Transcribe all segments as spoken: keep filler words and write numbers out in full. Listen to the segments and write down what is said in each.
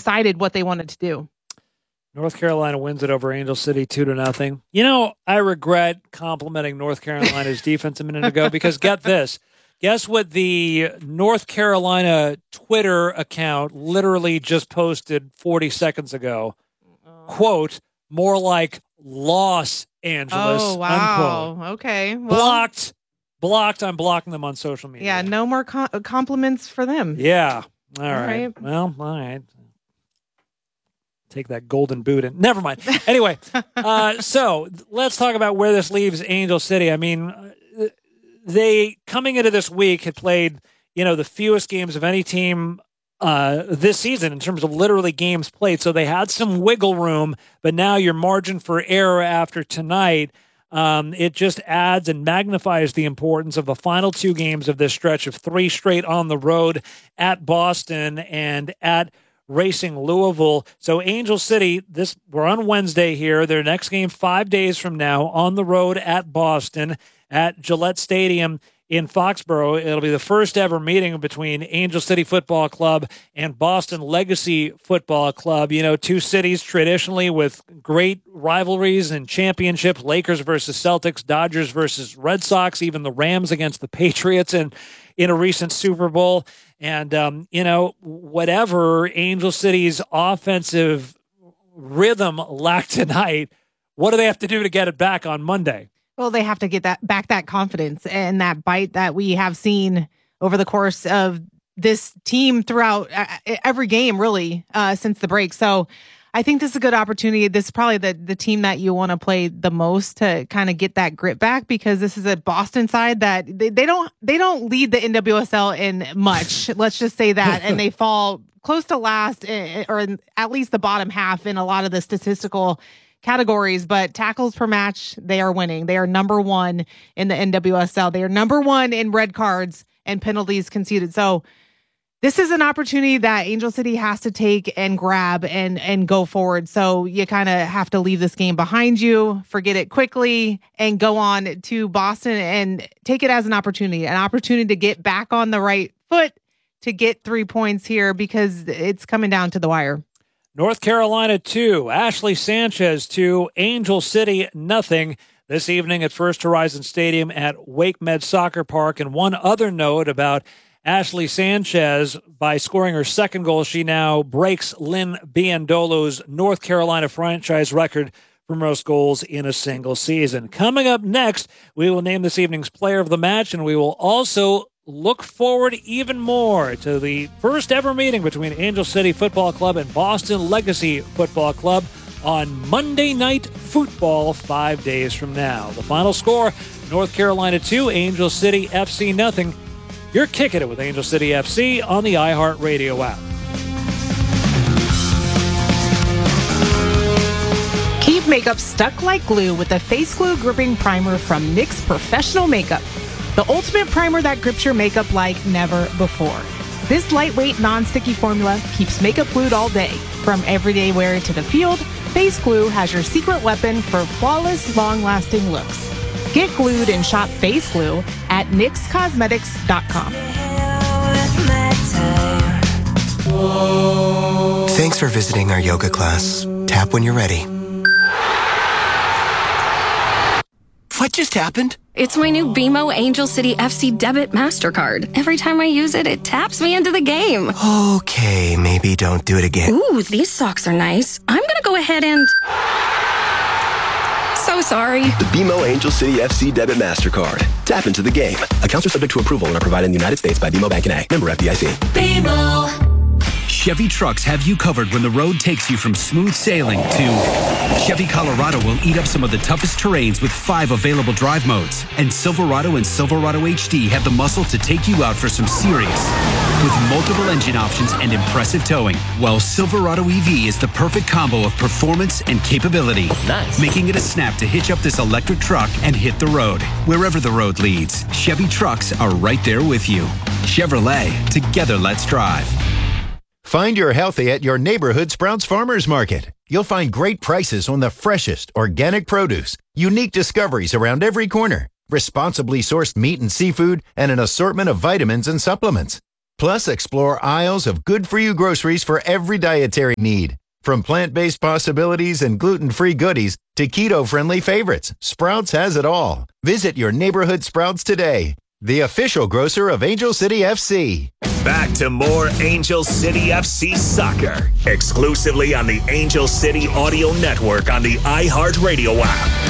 decided what they wanted to do. North Carolina wins it over Angel City two to nothing. You know, I regret complimenting North Carolina's defense a minute ago because get this. Guess what the North Carolina Twitter account literally just posted forty seconds ago? Oh. Quote, more like Los Angeles. Oh, wow. Unquote. Okay. Well, blocked. Blocked. I'm blocking them on social media. Yeah, no more com- compliments for them. Yeah. All, all right. right. Well, all right. Take that golden boot and never mind. Anyway, uh, so let's talk about where this leaves Angel City. I mean, they coming into this week had played, you know, the fewest games of any team uh, this season in terms of literally games played. So they had some wiggle room, but now your margin for error after tonight, um, it just adds and magnifies the importance of the final two games of this stretch of three straight on the road at Boston and at Racing Louisville. So Angel City, this we're on Wednesday here. Their next game five days from now on the road at Boston at Gillette Stadium in Foxborough. It'll be the first ever meeting between Angel City Football Club and Boston Legacy Football Club. You know, two cities traditionally with great rivalries and championships, Lakers versus Celtics, Dodgers versus Red Sox, even the Rams against the Patriots in, in a recent Super Bowl. And, um, you know, whatever Angel City's offensive rhythm lacked tonight, what do they have to do to get it back on Monday? Well, they have to get that back, that confidence and that bite that we have seen over the course of this team throughout every game, really, uh, since the break. So I think this is a good opportunity. This is probably the, the team that you want to play the most to kind of get that grit back, because this is a Boston side that they, they don't they don't lead the N W S L in much. Let's just say that. And they fall close to last, or in at least the bottom half in a lot of the statistical categories. But tackles per match, they are winning. They are number one in the N W S L. They are number one in red cards and penalties conceded. So this is an opportunity that Angel City has to take and grab and, and go forward. So you kind of have to leave this game behind you, forget it quickly, and go on to Boston and take it as an opportunity, an opportunity to get back on the right foot, to get three points here, because it's coming down to the wire. North Carolina two, Ashley Sanchez two, Angel City nothing. This evening at First Horizon Stadium at Wake Med Soccer Park. And one other note about Ashley Sanchez, by scoring her second goal, she now breaks Lynn Biandolo's North Carolina franchise record for most goals in a single season. Coming up next, we will name this evening's player of the match, and we will also look forward even more to the first ever meeting between Angel City Football Club and Boston Legacy Football Club on Monday Night Football five days from now. The final score, North Carolina two, Angel City F C nothing. You're kicking it with Angel City F C on the iHeartRadio app. Keep makeup stuck like glue with the Face Glue Gripping Primer from NYX Professional Makeup. The ultimate primer that grips your makeup like never before. This lightweight, non-sticky formula keeps makeup glued all day. From everyday wear to the field, Face Glue has your secret weapon for flawless, long-lasting looks. Get glued and shop Face Glue at nyx cosmetics dot com. Thanks for visiting our yoga class. Tap when you're ready. What just happened? It's my new B M O Angel City F C Debit MasterCard. Every time I use it, it taps me into the game. Okay, maybe don't do it again. Ooh, these socks are nice. I'm going to go ahead and... So sorry. The B M O Angel City F C Debit MasterCard. Tap into the game. Accounts are subject to approval and are provided in the United States by B M O Bank N A. Member F D I C. B M O. Chevy trucks have you covered when the road takes you from smooth sailing to Chevy Colorado will eat up some of the toughest terrains with five available drive modes. And Silverado and Silverado H D have the muscle to take you out for some serious, with multiple engine options and impressive towing. While Silverado E V is the perfect combo of performance and capability. Nice. Making it a snap to hitch up this electric truck and hit the road. Wherever the road leads, Chevy trucks are right there with you. Chevrolet, together let's drive. Find your healthy at your neighborhood Sprouts Farmers Market. You'll find great prices on the freshest organic produce, unique discoveries around every corner, responsibly sourced meat and seafood, and an assortment of vitamins and supplements. Plus, explore aisles of good-for-you groceries for every dietary need. From plant-based possibilities and gluten-free goodies to keto-friendly favorites, Sprouts has it all. Visit your neighborhood Sprouts today, the official grocer of Angel City F C. Back to more Angel City F C soccer, exclusively on the Angel City Audio Network on the iHeartRadio app.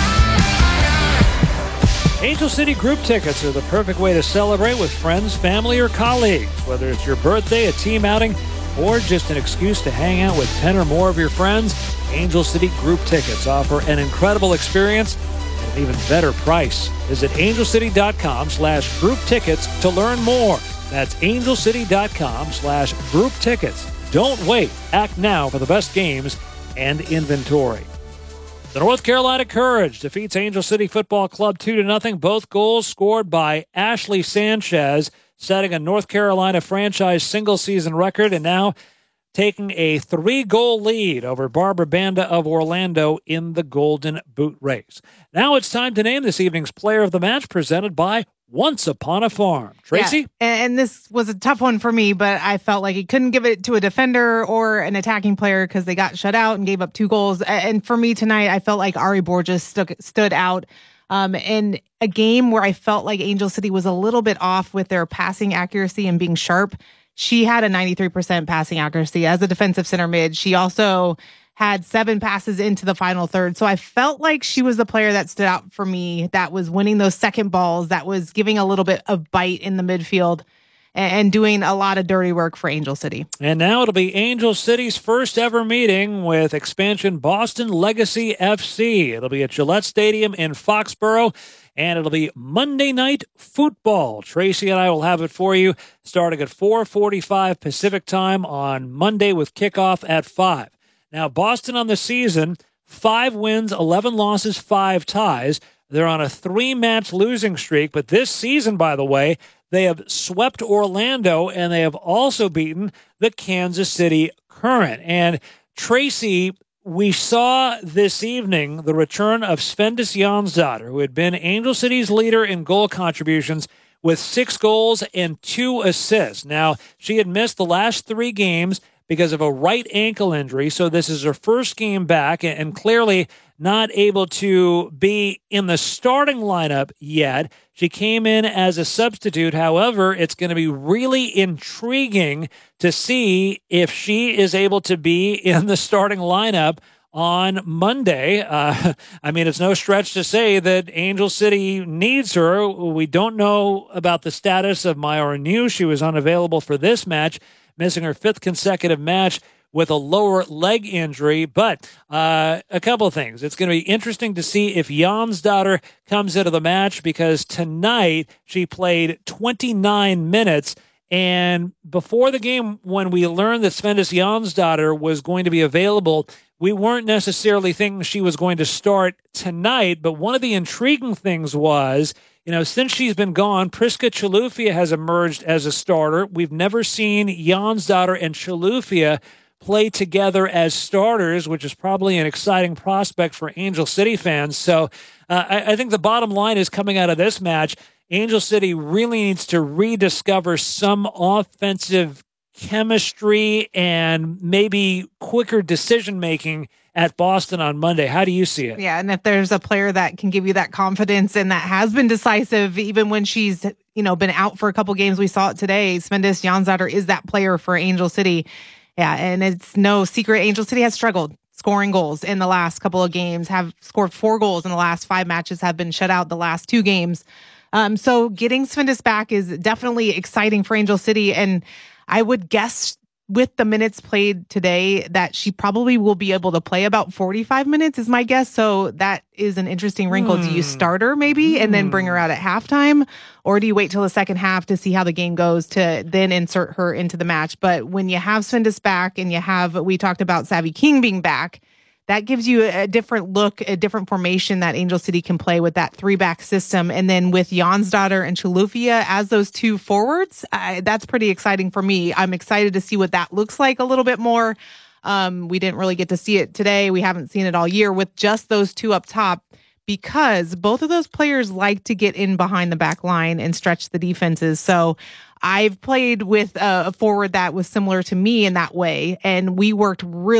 Angel City group tickets are the perfect way to celebrate with friends, family, or colleagues. Whether it's your birthday, a team outing, or just an excuse to hang out with ten or more of your friends, Angel City group tickets offer an incredible experience at an even better price. Visit angelcity.com slash group tickets to learn more. That's angelcity.com slash group tickets. Don't wait. Act now for the best games and inventory. The North Carolina Courage defeats Angel City Football Club two to nothing. Both goals scored by Ashley Sanchez, setting a North Carolina franchise single-season record, and now taking a three-goal lead over Barbara Banda of Orlando in the Golden Boot race. Now it's time to name this evening's player of the match, presented by Once Upon a Farm. Tracy? Yeah, and this was a tough one for me, but I felt like he couldn't give it to a defender or an attacking player because they got shut out and gave up two goals. And for me tonight, I felt like Ari Borges stuck, stood out um, in a game where I felt like Angel City was a little bit off with their passing accuracy and being sharp. She had a ninety-three percent passing accuracy as a defensive center mid. She also had seven passes into the final third. So I felt like she was the player that stood out for me, that was winning those second balls, that was giving a little bit of bite in the midfield and doing a lot of dirty work for Angel City. And now it'll be Angel City's first ever meeting with expansion Boston Legacy F C. It'll be at Gillette Stadium in Foxborough, and it'll be Monday Night Football. Tracy and I will have it for you starting at four forty-five Pacific time on Monday with kickoff at five. Now, Boston on the season, five wins, eleven losses, five ties. They're on a three-match losing streak, but this season, by the way, they have swept Orlando, and they have also beaten the Kansas City Current. And, Tracy, we saw this evening the return of Svendis Jonsdottir, who had been Angel City's leader in goal contributions with six goals and two assists. Now, she had missed the last three games because of a right ankle injury. So this is her first game back and clearly not able to be in the starting lineup yet. She came in as a substitute. However, it's going to be really intriguing to see if she is able to be in the starting lineup on Monday. Uh, I mean, it's no stretch to say that Angel City needs her. We don't know about the status of Myra New. She was unavailable for this match, missing her fifth consecutive match with a lower leg injury. But uh, a couple of things. It's going to be interesting to see if Jonsdottir comes into the match, because tonight she played twenty-nine minutes. And before the game, when we learned that Svendis Jonsdottir was going to be available, we weren't necessarily thinking she was going to start tonight. But one of the intriguing things was, you know, since she's been gone, Priska Chilufya has emerged as a starter. We've never seen Jonsdottir and Chilufya play together as starters, which is probably an exciting prospect for Angel City fans. So uh, I, I think the bottom line is, coming out of this match, Angel City really needs to rediscover some offensive chemistry and maybe quicker decision-making at Boston on Monday. How do you see it? Yeah, and if there's a player that can give you that confidence and that has been decisive, even when she's, you know, been out for a couple games, we saw it today. Svendis Jonsdottir is that player for Angel City. Yeah, and it's no secret Angel City has struggled scoring goals in the last couple of games, have scored four goals in the last five matches, have been shut out the last two games. Um, so getting Svendis back is definitely exciting for Angel City, and I would guess with the minutes played today that she probably will be able to play about forty-five minutes is my guess. So that is an interesting wrinkle. Mm. Do you start her maybe mm. and then bring her out at halftime? Or do you wait till the second half to see how the game goes to then insert her into the match? But when you have Svendis back and you have, we talked about Savvy King being back, that gives you a different look, a different formation that Angel City can play with that three-back system. And then with Jonsdottir and Chilufya as those two forwards, I, that's pretty exciting for me. I'm excited to see what that looks like a little bit more. Um, we didn't really get to see it today. We haven't seen it all year with just those two up top, because both of those players like to get in behind the back line and stretch the defenses. So I've played with a, a forward that was similar to me in that way, and we worked really